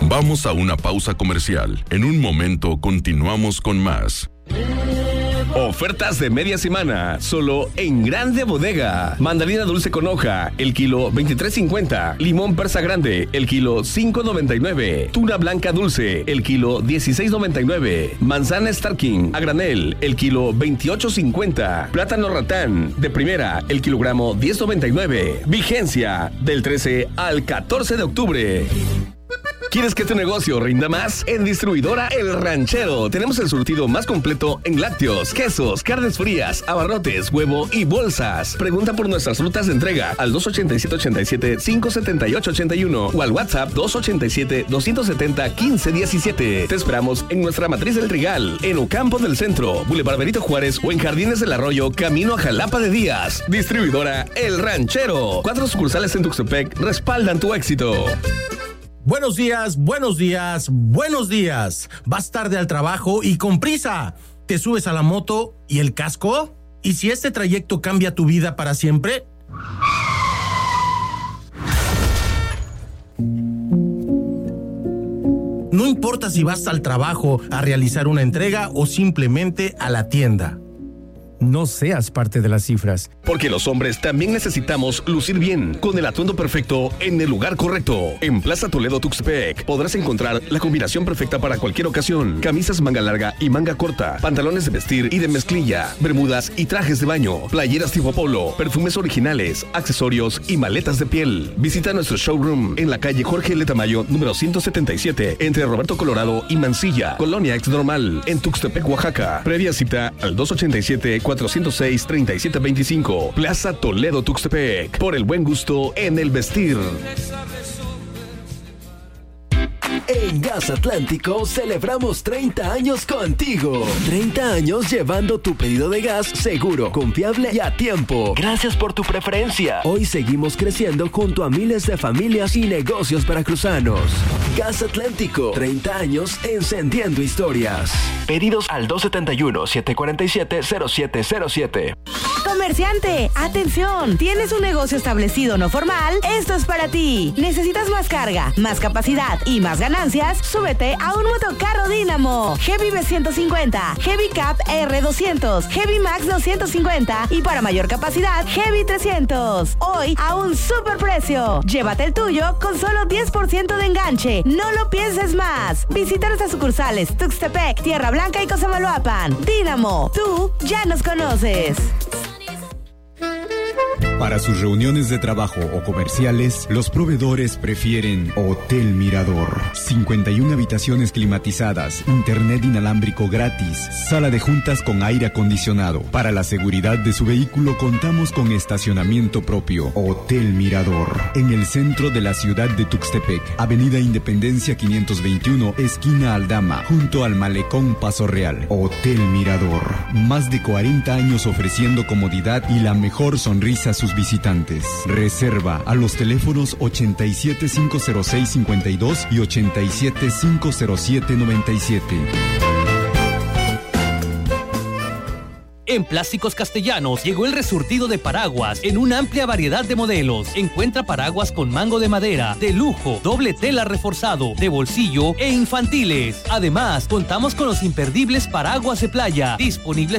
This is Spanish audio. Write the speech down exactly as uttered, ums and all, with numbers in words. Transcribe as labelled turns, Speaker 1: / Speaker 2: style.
Speaker 1: Vamos a una pausa comercial. En un momento continuamos con más.
Speaker 2: Ofertas de media semana, solo en Grande Bodega. Mandarina dulce con hoja, el kilo veintitrés cincuenta. Limón persa grande, el kilo cinco noventa y nueve. Tuna blanca dulce, el kilo dieciséis noventa y nueve. Manzana Starking a granel, el kilo veintiocho cincuenta. Plátano ratán de primera, el kilogramo diez noventa y nueve. Vigencia del trece al catorce de octubre. ¿Quieres que tu negocio rinda más? En Distribuidora El Ranchero tenemos el surtido más completo en lácteos, quesos, carnes frías, abarrotes, huevo y bolsas. Pregunta por nuestras rutas de entrega al dos ochenta y siete, ochenta y siete, cinco setenta y ocho, ochenta y uno o al WhatsApp dos ochenta y siete, doscientos setenta, quince diecisiete. Te esperamos en nuestra matriz del Trigal, en Ocampo del Centro, Boulevard Benito Juárez o en Jardines del Arroyo, camino a Jalapa de Díaz. Distribuidora El Ranchero. Cuatro sucursales en Tuxtepec respaldan tu éxito.
Speaker 3: Buenos días, buenos días, buenos días. Vas tarde al trabajo y con prisa. ¿Te subes a la moto y el casco? ¿Y si este trayecto cambia tu vida para siempre? No importa si vas al trabajo a realizar una entrega o simplemente a la tienda.
Speaker 4: No seas parte de las cifras.
Speaker 2: Porque los hombres también necesitamos lucir bien, con el atuendo perfecto en el lugar correcto. En Plaza Toledo Tuxtepec podrás encontrar la combinación perfecta para cualquier ocasión. Camisas manga larga y manga corta, pantalones de vestir y de mezclilla, bermudas y trajes de baño, playeras tipo polo, perfumes originales, accesorios y maletas de piel. Visita nuestro showroom en la calle Jorge L. Tamayo, número ciento setenta y siete, entre Roberto Colorado y Mansilla, Colonia Ex Normal, en Tuxtepec, Oaxaca. Previa cita al dos ochenta y siete, cuatrocientos seis, treinta y siete veinticinco. Plaza Toledo Tuxtepec. Por el buen gusto en el vestir.
Speaker 5: En Gas Atlántico celebramos treinta años contigo. treinta años llevando tu pedido de gas seguro, confiable y a tiempo. Gracias por tu preferencia. Hoy seguimos creciendo junto a miles de familias y negocios veracruzanos. Gas Atlántico, treinta años encendiendo historias. Pedidos al dos setenta y uno, setecientos cuarenta y siete, cero siete cero siete.
Speaker 6: Comerciante, atención, ¿tienes un negocio establecido no formal? Esto es para ti. ¿Necesitas más carga, más capacidad y más ganancias? Súbete a un motocarro Dínamo. Heavy B ciento cincuenta, Heavy Cap R doscientos, Heavy Max doscientos cincuenta y para mayor capacidad, Heavy trescientos. Hoy a un super precio. Llévate el tuyo con solo diez por ciento de enganche. No lo pienses más. Visita nuestras sucursales Tuxtepec, Tierra Blanca y Cosamaloapan. Dínamo, tú ya nos conoces.
Speaker 7: Para sus reuniones de trabajo o comerciales, los proveedores prefieren Hotel Mirador. cincuenta y una habitaciones climatizadas, internet inalámbrico gratis, sala de juntas con aire acondicionado. Para la seguridad de su vehículo contamos con estacionamiento propio. Hotel Mirador. En el centro de la ciudad de Tuxtepec, Avenida Independencia quinientos veintiuno, esquina Aldama, junto al Malecón Paso Real. Hotel Mirador. Más de cuarenta años ofreciendo comodidad y la mejor sonrisa a sus visitantes. Reserva a los teléfonos ochenta y siete, cinco cero seis, cincuenta y dos y ochenta y siete, cinco cero siete, noventa y siete.
Speaker 8: En Plásticos Castellanos llegó el resurtido de paraguas en una amplia variedad de modelos. Encuentra paraguas con mango de madera, de lujo, doble tela reforzado, de bolsillo e infantiles. Además, contamos con los imperdibles paraguas de playa, disponibles